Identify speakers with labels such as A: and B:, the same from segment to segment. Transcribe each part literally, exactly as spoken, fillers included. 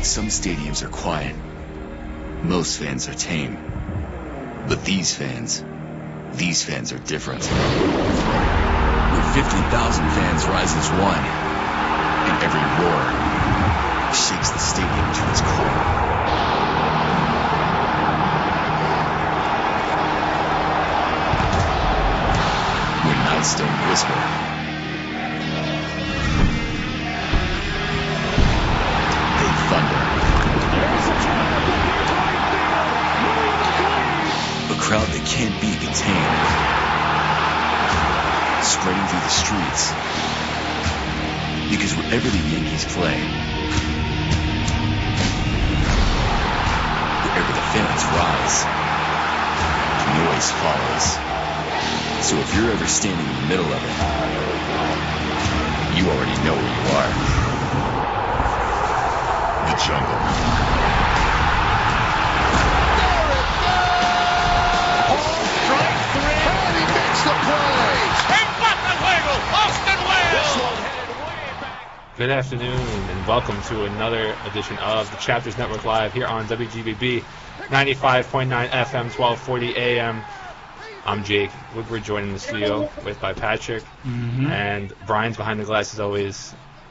A: Some stadiums are quiet. Most fans are tame. But these fans, these fans are different. When fifty thousand fans rise as one, and every roar shakes the stadium to its core. When nights don't whisper, they thunder. A crowd that can't be contained, spreading through the streets. Because wherever the Yankees play, wherever the fans rise, the noise follows. So if you're ever standing in the middle of it, you already know where you are. The jungle.
B: Good afternoon and welcome to another edition of the Chapters Network Live here on W G B B ninety-five point nine F M, twelve forty A M. I'm Jake. We're joined in the studio with by Patrick,
C: mm-hmm.
B: and Brian's behind the glass as always.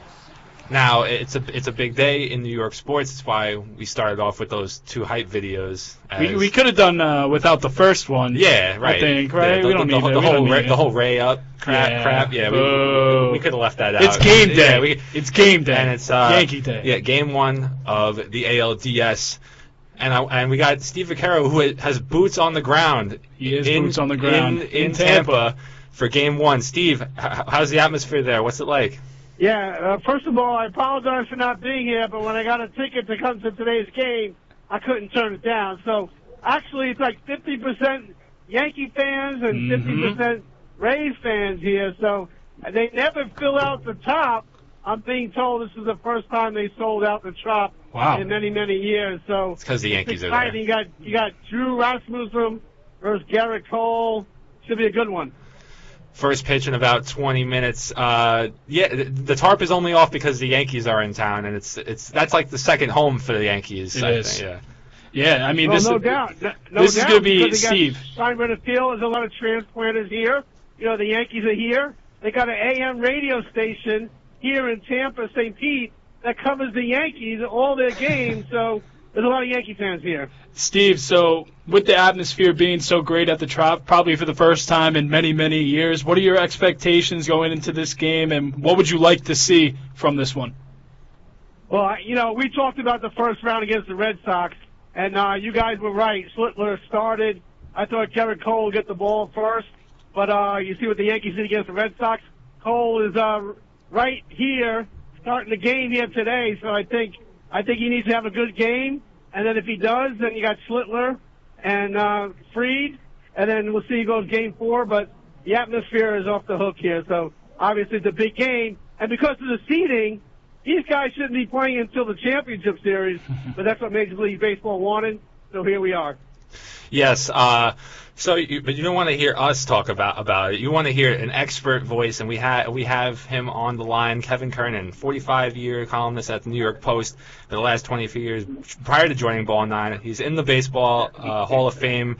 B: Now, it's a it's a big day in New York sports. That's why we started off with those two hype videos.
C: We we could have done uh, without the first one.
B: Yeah, right.
C: I think, right?
B: Yeah, the,
C: we don't
B: the,
C: need
B: the,
C: it.
B: the
C: we
B: whole
C: don't
B: Ray,
C: need
B: the
C: it.
B: whole Ray up crap.
C: Yeah.
B: crap. Yeah, we,
C: we,
B: we could have left that out.
C: It's game day.
B: Yeah, we,
C: it's game day.
B: And it's uh,
C: Yankee day.
B: Yeah, game one of the A L D S. And I, and we got Steve Vaccaro, who has boots on the ground.
C: He is
B: in,
C: boots on the ground
B: in, in,
C: in
B: Tampa.
C: Tampa
B: for game one. Steve, h- how's the atmosphere there? What's it like?
D: Yeah, uh, first of all, I apologize for not being here, but when I got a ticket to come to today's game, I couldn't turn it down. So actually, it's like fifty percent Yankee fans and
C: Mm-hmm.
D: fifty percent Rays fans here. So they never fill out the top. I'm being told this is the first time they sold out the Trop
C: Wow.
D: in many, many years. So
B: It's because the Yankees are
D: exciting.
B: there.
D: You got you got Drew Rasmussen versus Garrett Cole. Should be a good one.
B: First pitch in about twenty minutes. Uh, yeah, the, the tarp is only off because the Yankees are in town, and it's it's that's like the second home for the Yankees.
C: It
B: I
C: is.
B: think, yeah.
C: Yeah, I mean,
D: Well,
C: this
D: no
C: is,
D: doubt. No, no
C: this is
D: doubt,
C: gonna be
D: because they got
C: Steve.
D: Steinbrenner Field. There's a lot of transplanters here. You know, the Yankees are here. They got an A M radio station here in Tampa, Saint Pete, that covers the Yankees, all their games. So there's a lot of Yankee fans here.
C: Steve, so with the atmosphere being so great at the Trop, probably for the first time in many, many years, what are your expectations going into this game, and what would you like to see from this one?
D: Well, I- you know, we talked about the first round against the Red Sox, and uh, you guys were right. Slittler started. I thought Garrett Cole would get the ball first, but uh, you see what the Yankees did against the Red Sox. Cole is uh, right here, starting the game here today, so I think I think he needs to have a good game. And then if he does, then you got Slittler and uh, Fried, and then we'll see who goes game four. But the atmosphere is off the hook here, so obviously it's a big game. And because of the seeding, these guys shouldn't be playing until the championship series, but that's what Major League Baseball wanted, so here we are.
B: Yes. Uh, so, you, but you don't want to hear us talk about about it. You want to hear an expert voice, and we have we have him on the line. Kevin Kernan, forty-five year columnist at the New York Post for the last twenty-four years. Prior to joining Ball Nine, he's in the Baseball uh, Hall of Fame,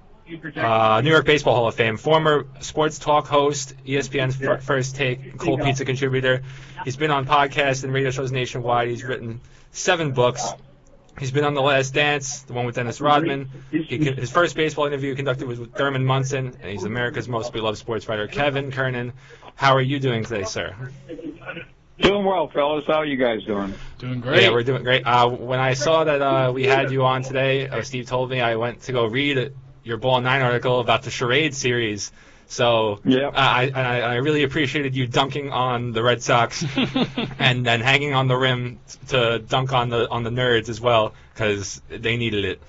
B: uh, New York Baseball Hall of Fame. Former sports talk host, E S P N's fir- First Take, Cold Pizza contributor. He's been on podcasts and radio shows nationwide. He's written seven books. He's been on The Last Dance, the one with Dennis Rodman. He, his first baseball interview conducted was with Thurman Munson, and he's America's most beloved sports writer. Kevin Kernan, how are you doing today, sir?
E: Doing well, fellas. How are you guys doing?
C: Doing great.
B: Yeah, we're doing great. Uh, when I saw that uh, we had you on today, uh, Steve told me, I went to go read your Ball Nine article about the Charade series. So
E: Yep.
B: uh, I, I I really appreciated you dunking on the Red Sox and then hanging on the rim to dunk on the on the Nerds as well, because they needed it.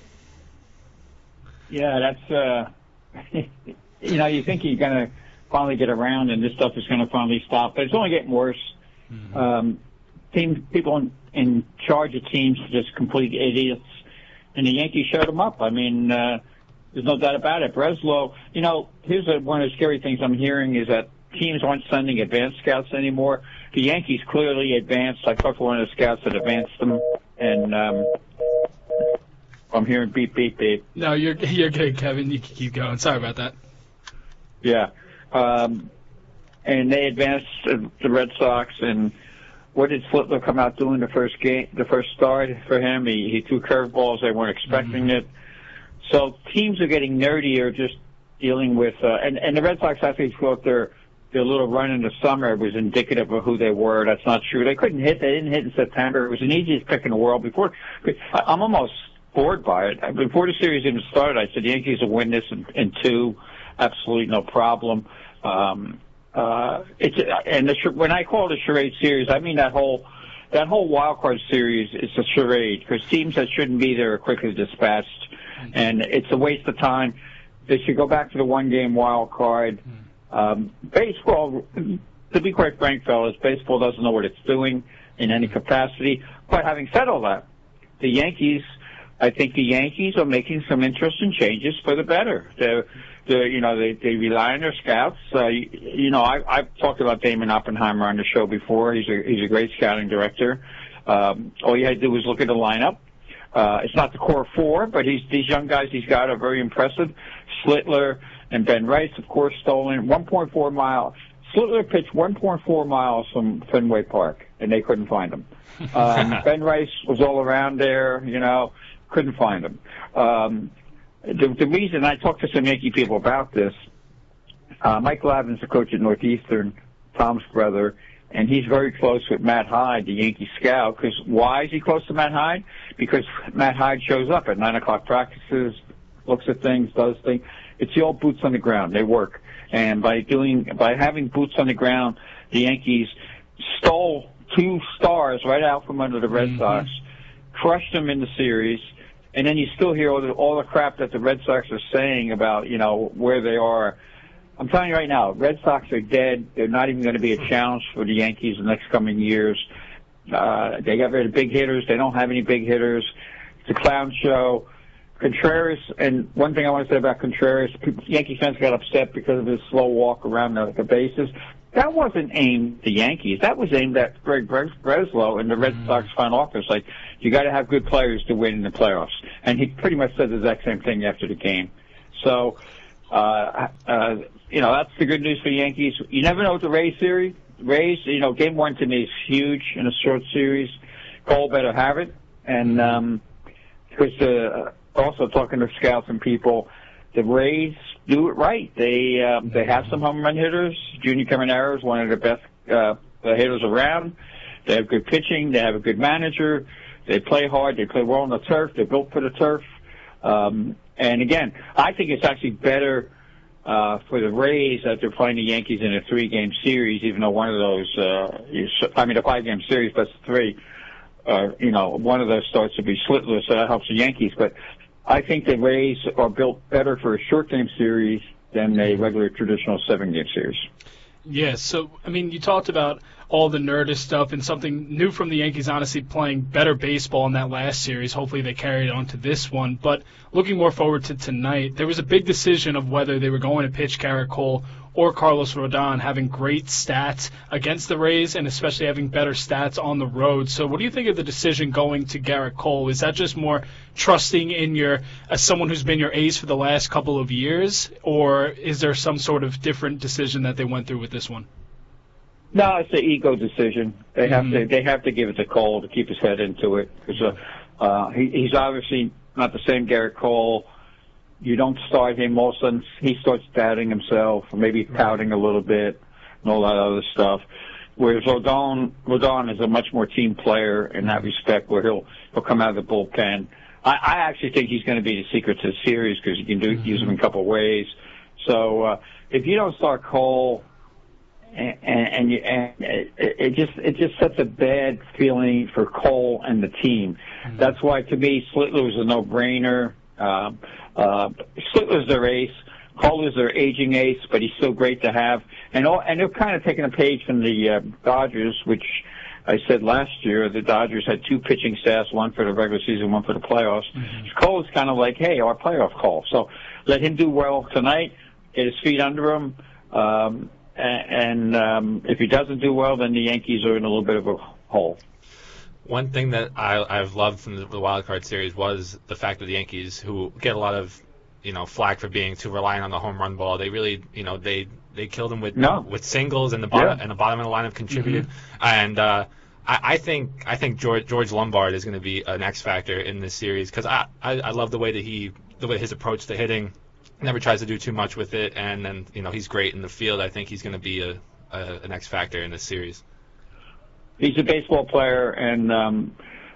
E: Yeah, that's, uh, you know, you think you're going to finally get around and this stuff is going to finally stop, but it's only getting worse.
C: Mm-hmm.
E: Um, team, people in, in charge of teams are just complete idiots, and the Yankees showed them up. I mean, uh, there's no doubt about it. Breslow, you know, here's a, one of the scary things I'm hearing is that teams aren't sending advanced scouts anymore. The Yankees clearly advanced. I talked to one of the scouts that advanced them, And um, I'm hearing beep, beep, beep.
C: No, you're you're good, Kevin. You can keep going. Sorry about that.
E: Yeah. Um, and they advanced the Red Sox, and what did Slittler come out doing the first game, the first start for him? He, he threw curveballs. They weren't expecting mm-hmm. it. So teams are getting nerdier just dealing with, uh, and, and the Red Sox actually thought their, their little run in the summer was indicative of who they were. That's not true. They couldn't hit. They didn't hit in September. It was an easiest pick in the world. Before, I'm almost bored by it. Before the series even started, I said the Yankees will win this in, in two. Absolutely no problem. Um, uh, it's, and the, when I call it a charade series, I mean that whole, that whole wild card series is a charade because teams that shouldn't be there are quickly dispatched, and it's a waste of time. They should go back to the one game wild card. Um, baseball, to be quite frank, fellas, baseball doesn't know what it's doing in any capacity. But having said all that, the Yankees, I think the Yankees are making some interesting changes for the better. They're, they're, you know, they, they rely on their scouts. Uh, you, you know, I, I've talked about Damon Oppenheimer on the show before. He's a, he's a great scouting director. Um, all you had to do was look at the lineup. Uh, it's not the core four, but he's, these young guys he's got are very impressive. Slittler and Ben Rice, of course, stolen one point four miles. Slittler pitched one point four miles from Fenway Park, and they couldn't find him. Um, Ben Rice was all around there, you know, couldn't find him. Um, the, the reason I talked to some Yankee people about this, uh, Mike Lavin's the coach at Northeastern, Tom's brother, and he's very close with Matt Hyde, the Yankee scout. Because why is he close to Matt Hyde? Because Matt Hyde shows up at nine o'clock practices, looks at things, does things. It's the old boots on the ground. They work. And by doing, by having boots on the ground, the Yankees stole two stars right out from under the Red mm-hmm. Sox, crushed them in the series, and then you still hear all the, all the crap that the Red Sox are saying about, you know, where they are. I'm telling you right now, Red Sox are dead. They're not even going to be a challenge for the Yankees in the next coming years. Uh, they got rid of big hitters. They don't have any big hitters. It's a clown show. Contreras, and one thing I want to say about Contreras, people, Yankee fans got upset because of his slow walk around the, the bases. That wasn't aimed at the Yankees. That was aimed at Greg Breslow and the Red Sox front office. Like, you got to have good players to win in the playoffs. And he pretty much said the exact same thing after the game. So, uh, uh, you know, that's the good news for the Yankees. You never know with the Rays series. Rays, you know, game one to me is huge in a short series. Cole better have it. And, um, because, uh, also talking to scouts and people, the Rays do it right. They um, they have some home run hitters. Junior Caminero is one of the best uh, hitters around. They have good pitching. They have a good manager. They play hard. They play well on the turf. They're built for the turf. Um, and again, I think it's actually better uh, for the Rays that they're playing the Yankees in a three-game series, even though one of those, uh, is, I mean, a five-game series, but three. Uh, you know, one of those starts to be Slittler, so that helps the Yankees. But I think the Rays are built better for a short-game series than a regular traditional seven-game series.
C: Yeah, so, I mean, you talked about all the Nerdist stuff and something new from the Yankees, honestly, playing better baseball in that last series. Hopefully they carried it on to this one. But looking more forward to tonight, there was a big decision of whether they were going to pitch Garrett Cole or Carlos Rodon, having great stats against the Rays and especially having better stats on the road. So what do you think of the decision going to Garrett Cole? Is that just more trusting in your, as someone who's been your ace for the last couple of years, or is there some sort of different decision that they went through with this one?
E: No, it's an ego decision. They have
C: mm-hmm.
E: to they have to give it to Cole to keep his head into it because uh, uh, he, he's obviously not the same Garrett Cole. You don't start him, all of a sudden he starts doubting himself, or maybe pouting a little bit, and all that other stuff. Whereas Rodon, Rodon is a much more team player in that respect, where he'll he'll come out of the bullpen. I, I actually think he's going to be the secret to the series because you can do mm-hmm. use him in a couple of ways. So uh, if you don't start Cole, and, and, and, you, and it, it just it just sets a bad feeling for Cole and the team. Mm-hmm. That's why, to me, Slittler was a no-brainer. Uh, uh, Slittler's their ace. Cole is their aging ace, but he's still great to have. And all, and they're kind of taking a page from the uh, Dodgers, which I said last year. The Dodgers had two pitching staffs, one for the regular season, one for the playoffs. Mm-hmm. Cole is kind of like, hey, our playoff Cole. So let him do well tonight, get his feet under him. Um, and and um, if he doesn't do well, then the Yankees are in a little bit of a hole.
B: One thing that I, I've loved from the, the wild card series was the fact that the Yankees, who get a lot of, you know, flack for being too reliant on the home run ball, they really, you know, they they killed them with
E: no.
B: with singles and the bottom
E: yeah.
B: and the bottom of the lineup contributed. Mm-hmm. And uh, I, I think I think George, George Lombard is going to be an X factor in this series because I, I I love the way that he the way his approach to hitting, never tries to do too much with it, and then you know he's great in the field. I think he's going to be a, a an X factor in this series.
E: He's a baseball player, and um,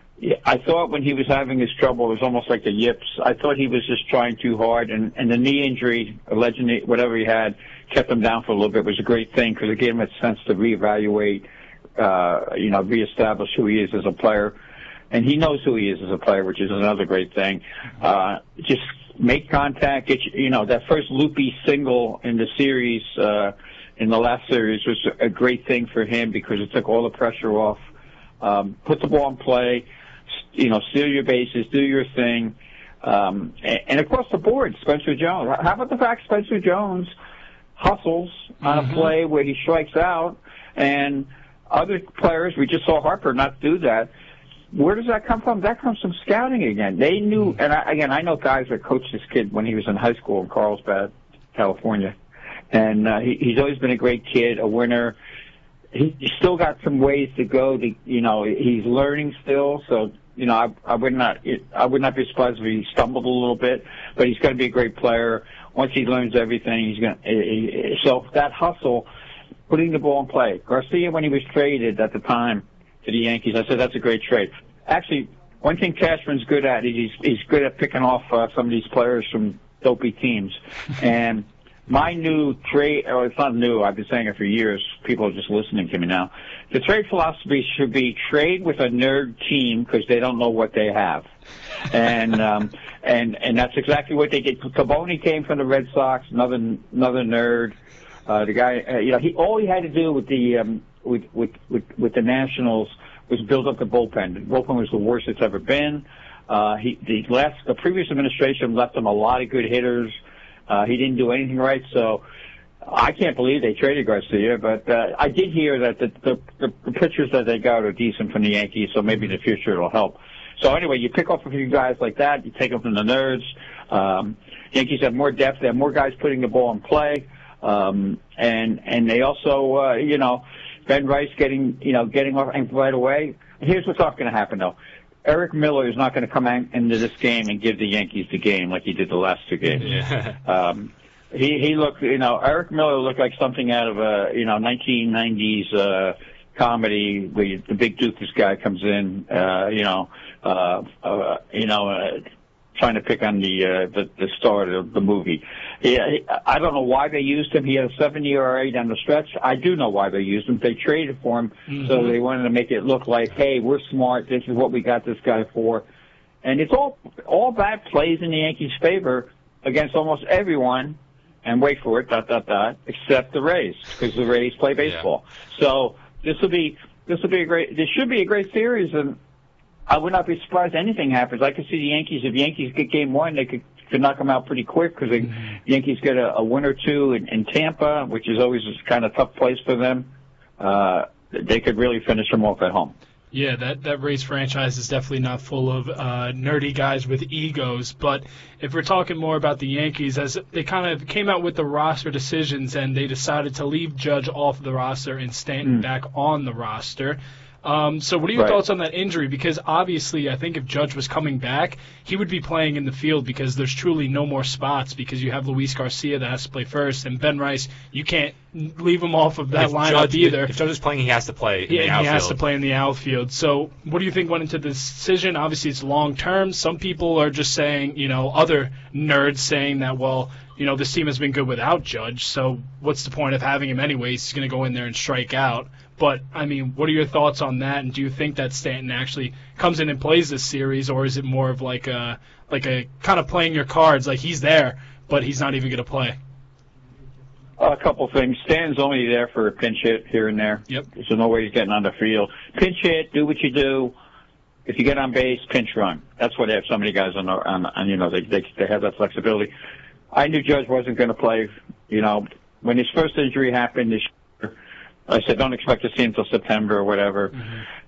E: I thought when he was having his trouble, it was almost like the yips. I thought he was just trying too hard, and, and the knee injury, alleged whatever he had, kept him down for a little bit. It was a great thing because it gave him a sense to reevaluate, uh, you know, reestablish who he is as a player. And he knows who he is as a player, which is another great thing. Uh, just make contact. Get you, you know, that first loopy single in the series, uh, in the last series was a great thing for him because it took all the pressure off. Um, put the ball in play, you know, steal your bases, do your thing. Um, and, and across the board, Spencer Jones. How about the fact Spencer Jones hustles on mm-hmm. a play where he strikes out, and other players, we just saw Harper not do that. Where does that come from? That comes from scouting again. They knew, and I, again, I know guys that coached this kid when he was in high school in Carlsbad, California. And uh, he, he's always been a great kid, a winner. He, he's still got some ways to go. To, you know, he's learning still. So, you know, I, I would not, I would not be surprised if he stumbled a little bit. But he's going to be a great player. Once he learns everything, he's going. to... So that hustle, putting the ball in play. Garcia, when he was traded at the time to the Yankees, I said that's a great trade. Actually, one thing Cashman's good at is he's, he's good at picking off uh, some of these players from dopey teams, and. My new trade, or it's not new, I've been saying it for years, people are just listening to me now. The trade philosophy should be trade with a nerd team because they don't know what they have. And, um, and, and that's exactly what they did. Caboni came from the Red Sox, another, another nerd. Uh, the guy, uh, you know, he, all he had to do with the, um, with, with, with, with the Nationals was build up the bullpen. The bullpen was the worst it's ever been. Uh, he, the last, the previous administration left him a lot of good hitters. Uh, he didn't do anything right, so I can't believe they traded Garcia. But uh, I did hear that the, the, the, the pitchers that they got are decent from the Yankees, so maybe in the future it'll help. So anyway, you pick up a few guys like that, you take them from the nerds. Um, Yankees have more depth, they have more guys putting the ball in play, um, and and they also, uh, you know, Ben Rice getting, you know, getting off right away. Here's what's not going to happen though. Eric Miller is not going to come into this game and give the Yankees the game like he did the last two games.
B: Yeah.
E: Um, he he looked, you know, Eric Miller looked like something out of a, you know, nineteen nineties uh, comedy where the big doofus guy comes in, uh, you know, uh, uh, you know, uh, trying to pick on the uh, the, the star of the movie. Yeah, I don't know why they used him. He had a seven E R A down the stretch. I do know why they used him. They traded for him, mm-hmm. so they wanted to make it look like, hey, we're smart. This is what we got this guy for. And it's all all that plays in the Yankees' favor against almost everyone. And wait for it, dot dot dot, except the Rays, because the Rays play baseball. Yeah. So this will be this will be a great. This should be a great series, and I would not be surprised anything happens. I could see the Yankees. If Yankees get game one, they could. could knock them out pretty quick because the mm-hmm. Yankees get a, a win or two in, in Tampa, which is always a kind of tough place for them. Uh, they could really finish them off at home.
C: Yeah, that, that Rays franchise is definitely not full of uh, nerdy guys with egos. But if we're talking more about the Yankees, as they kind of came out with the roster decisions and they decided to leave Judge off the roster and Stanton mm. back on the roster. Um, so what are your
E: right.
C: thoughts on that injury? Because obviously I think if Judge was coming back, he would be playing in the field because there's truly no more spots because you have Luis Garcia that has to play first, and Ben Rice, you can't leave him off of that
B: if
C: lineup
B: Judge,
C: either.
B: If Judge is playing, he has to play in
C: yeah,
B: the outfield.
C: he has to play in the outfield. So what do you think went into this decision? Obviously it's long term. Some people are just saying, you know, other nerds saying that, well, you know, this team has been good without Judge, so what's the point of having him anyways? He's going to go in there and strike out. But, I mean, what are your thoughts on that? And do you think that Stanton actually comes in and plays this series, or is it more of like a, like a kind of playing your cards, like he's there, but he's not even going to play?
E: A couple things. Stanton's only there for a pinch hit here and there.
C: Yep.
E: There's no way he's getting on the field. Pinch hit, do what you do. If you get on base, pinch run. That's why they have so many guys on, the, on, on you know, they, they they have that flexibility. I knew Judge wasn't going to play. You know, when his first injury happened this year, I said don't expect to see him until September or whatever. Mm-hmm.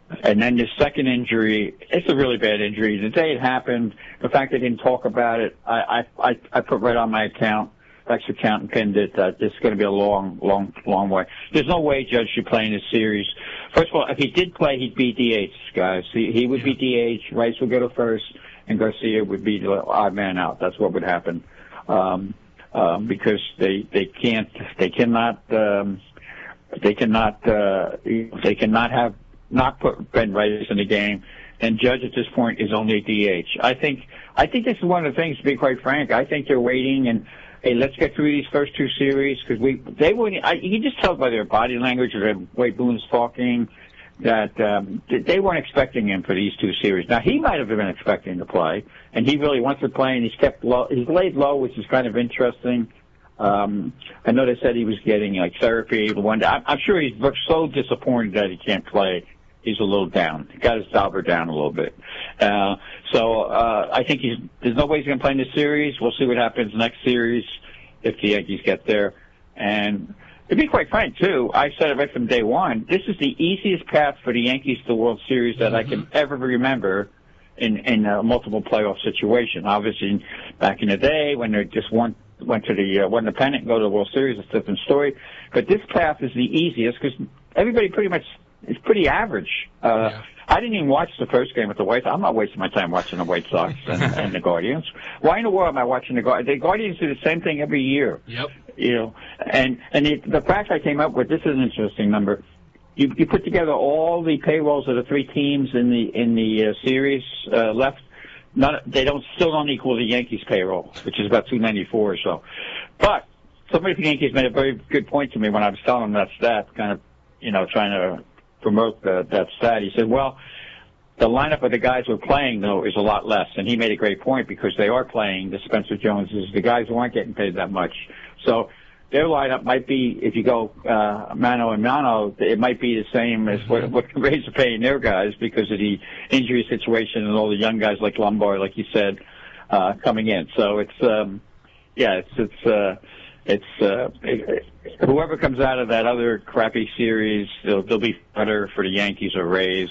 E: and then the second injury, it's a really bad injury. The day it happened, the fact they didn't talk about it, I, I, I, I put right on my account, extra account, and pinned it that it's going to be a long, long, long way. There's no way Judge should play in this series. First of all, if he did play, he'd be D H, guys. He, he would be D H, Rice would go to first, and Garcia would be the odd man out. That's what would happen. Um, um, because they, they can't, they cannot, um, they cannot, uh, they cannot have, not put Ben Rice in the game, and Judge at this point is only a D H. I think I think this is one of the things, to be quite frank. I think they're waiting and, hey, let's get through these first two series, because we they wouldn't. I, you can just tell by their body language or the way Boone's talking that um, they weren't expecting him for these two series. Now he might have been expecting to play, and he really wants to play, and he's kept low. He's laid low, which is kind of interesting. Um, I know they said he was getting like therapy. One day. I'm, I'm sure he's so disappointed that he can't play. He's a little down. He got his dauber down a little bit. Uh, so, uh, I think he's, there's no way he's going to play in this series. We'll see what happens next series if the Yankees get there. And to be quite frank, too, I said it right from day one, this is the easiest path for the Yankees to the World Series that mm-hmm. I can ever remember in, in a multiple playoff situation. Obviously, back in the day when they just won, went to the, uh, won the pennant and go to the World Series, it's a different story. But this path is the easiest because everybody pretty much it's pretty average. Uh, yeah. I didn't even watch the first game with the White Sox. I'm not wasting my time watching the White Sox and, and the Guardians. Why in the world am I watching the Guardians? The Guardians do the same thing every year.
C: Yep.
E: You know, and and the, the fact I came up with, this is an interesting number. You, you put together all the payrolls of the three teams in the in the uh, series uh, left. None, they don't still don't equal the Yankees payroll, which is about two ninety-four or so. But somebody from the Yankees made a very good point to me when I was telling them that stat, kind of, you know, trying to promote the, that stat. He said, well, the lineup of the guys who are playing, though, is a lot less. And he made a great point because they are playing the Spencer Joneses, the guys who aren't getting paid that much. So their lineup might be, if you go uh, mano and mano, it might be the same as what, what the Rays are paying their guys because of the injury situation and all the young guys like Lombard, like you said, uh, coming in. So it's, um, yeah, it's, it's, uh, It's uh, it, whoever comes out of that other crappy series, they'll, they'll be better for the Yankees or Rays.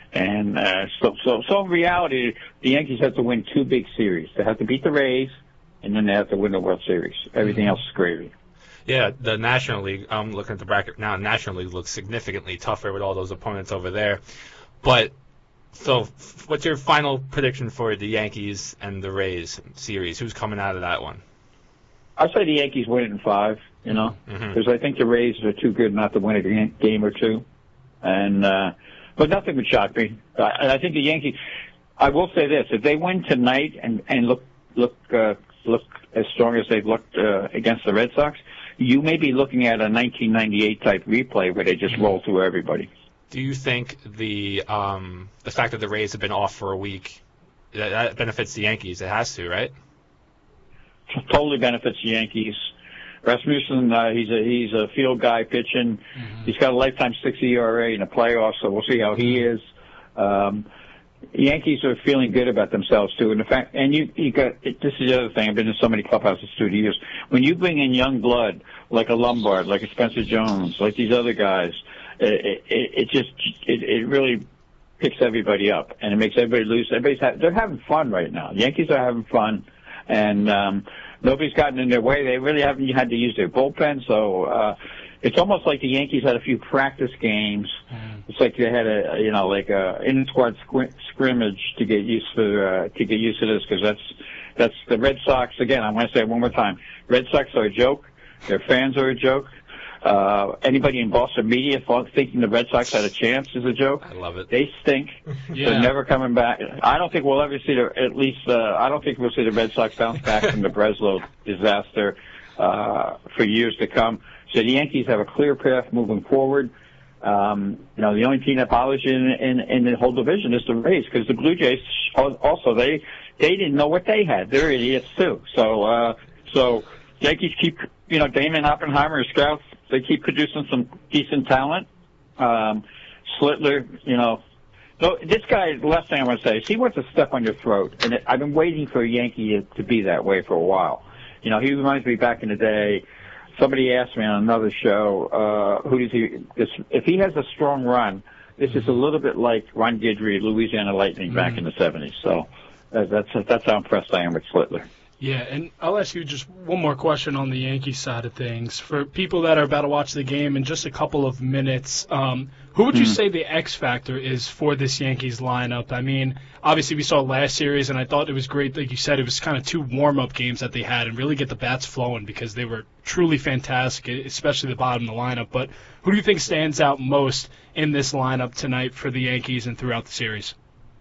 E: And uh, so, so, so in reality, the Yankees have to win two big series. They have to beat the Rays, and then they have to win the World Series. Everything else is gravy.
B: Yeah, the National League, I'm looking at the bracket now, National League looks significantly tougher with all those opponents over there. But, so, what's your final prediction for the Yankees and the Rays series? Who's coming out of that one?
E: I'd say the Yankees win it in five, you know, because mm-hmm. I think the Rays are too good not to win a game or two. And, uh, but nothing would shock me. I, I think the Yankees, I will say this, if they win tonight and, and look, look, uh, look as strong as they've looked, uh, against the Red Sox, you may be looking at a nineteen ninety-eight type replay where they just mm-hmm. roll through everybody.
B: Do you think the, um, the fact that the Rays have been off for a week, that, that benefits the Yankees? It has to, right?
E: Totally benefits the Yankees. Rasmussen, uh, he's a he's a field guy pitching. Mm-hmm. He's got a lifetime six E R A in the playoffs, so we'll see how he is. Um, the Yankees are feeling good about themselves too. And the fact, and you you got this is the other thing. I've been in so many clubhouses through the years. When you bring in young blood like a Lombard, like a Spencer Jones, like these other guys, it, it, it just it, it really picks everybody up, and it makes everybody lose. Everybody's ha- they're having fun right now. The Yankees are having fun. And um, nobody's gotten in their way. They really haven't had to use their bullpen, so uh, it's almost like the Yankees had a few practice games. Mm. It's like they had a, you know, like a in-squad squ- scrimmage to get used to uh, to get used to this because that's that's the Red Sox. Again, I'm going to say it one more time. Red Sox are a joke. Their fans are a joke. Uh, anybody in Boston media thinking the Red Sox had a chance is a joke.
B: I love it.
E: They stink. Yeah. They're never coming back. I don't think we'll ever see the, at least, uh, I don't think we'll see the Red Sox bounce back from the Breslow disaster, uh, for years to come. So the Yankees have a clear path moving forward. Um, you know, the only team that bothers you in, in, in the whole division is the Rays because the Blue Jays also, they, they didn't know what they had. They're idiots too. So, uh, so Yankees keep, you know, Damon Oppenheimer, scouts, they keep producing some decent talent. Um, Slittler, you know, so this guy, the last thing I want to say is he wants to step on your throat. And it, I've been waiting for a Yankee to be that way for a while. You know, he reminds me back in the day, somebody asked me on another show, uh, who does he, if he has a strong run, This is a little bit like Ron Guidry, Louisiana Lightning back
C: Mm-hmm.
E: in the seventies. So uh, that's that's how impressed I am with Slittler.
C: Yeah, and I'll ask you just one more question on the Yankees side of things. For people that are about to watch the game in just a couple of minutes, um, who would you
E: Mm.
C: say the X factor is for this Yankees lineup? I mean, obviously we saw last series, and I thought it was great, like you said, it was kind of two warm-up games that they had and really get the bats flowing because they were truly fantastic, especially the bottom of the lineup. But who do you think stands out most in this lineup tonight for the Yankees and throughout the series?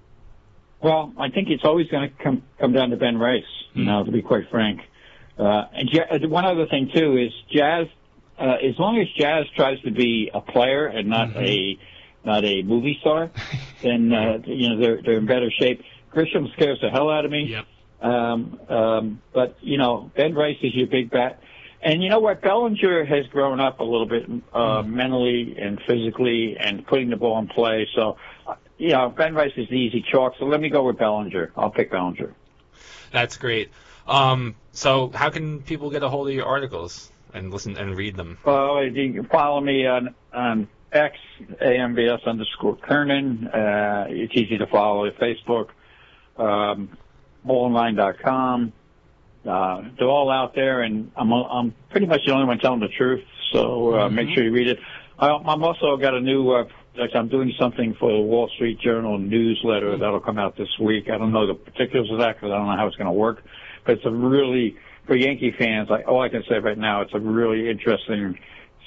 E: Well, I think it's always going to come come down to Ben Rice. You know, to be quite frank. Uh, and Ja- one other thing too is Jazz. Uh, as long as Jazz tries to be a player and not
C: Mm-hmm.
E: a not a movie star, then uh, you know they're they're in better shape. Grisham scares the hell out of me.
C: Yep.
E: Um, um, but you know, Ben Rice is your big bat. And you know what? Bellinger has grown up a little bit uh, mentally and physically and putting the ball in play. So, uh, you know, Ben Rice is the easy chalk. So let me go with Bellinger. I'll pick Bellinger.
B: That's great. Um, so how can people get a hold of your articles and listen and read them?
E: Well, you can follow me on on X, A M B S underscore Kernan. Uh, it's easy to follow. Facebook, um, ball online dot com. Uh, they're all out there, and I'm I'm pretty much the only one telling the truth. So uh,
C: Mm-hmm.
E: make sure you read it. I, I'm also got a new. Uh, like I'm doing something for the Wall Street Journal newsletter that'll come out this week. I don't know the particulars of that because I don't know how it's going to work. But it's a really, for Yankee fans, like all I can say right now, it's a really interesting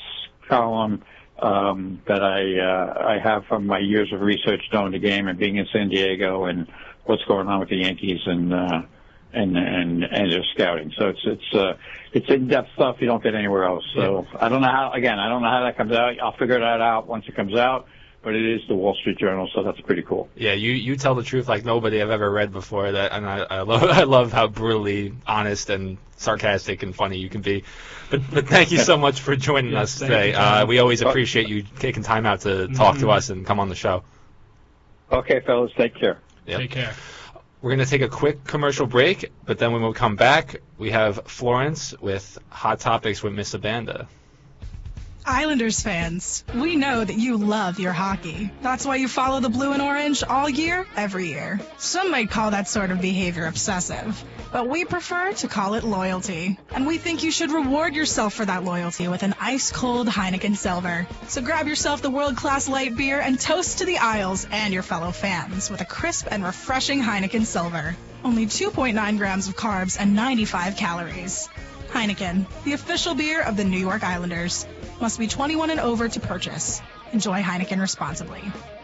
E: column um, that I uh, I have from my years of research knowing the game and being in San Diego and what's going on with the Yankees and uh, and and and their scouting. So it's it's uh, it's in-depth stuff you don't get anywhere else. So I don't know how. Again, I don't know how that comes out. I'll figure that out once it comes out. But it is the Wall Street Journal, so that's pretty cool.
B: Yeah, you, you tell the truth like nobody I've ever read before. That, and I, I love I love how brutally honest and sarcastic and funny you can be. But but thank you so much for joining
C: Yes,
B: us
C: thank
B: today.
C: you, John.
B: Uh, we always appreciate you taking time out to talk to
C: Mhm.
B: us and come on the show.
E: Okay, fellas, take care.
B: Yep.
C: Take care.
B: We're going to take a quick commercial break, but then when we come back, we have Florence with Hot Topics with Miss Abanda.
F: Islanders fans, we know that you love your hockey. That's why you follow the blue and orange all year, every year. Some might call that sort of behavior obsessive, but we prefer to call it loyalty. And we think you should reward yourself for that loyalty with an ice-cold Heineken Silver. So grab yourself the world-class light beer and toast to the Isles and your fellow fans with a crisp and refreshing Heineken Silver. Only two point nine grams of carbs and ninety-five calories. Heineken, the official beer of the New York Islanders. Must be twenty-one and over to purchase. Enjoy Heineken responsibly.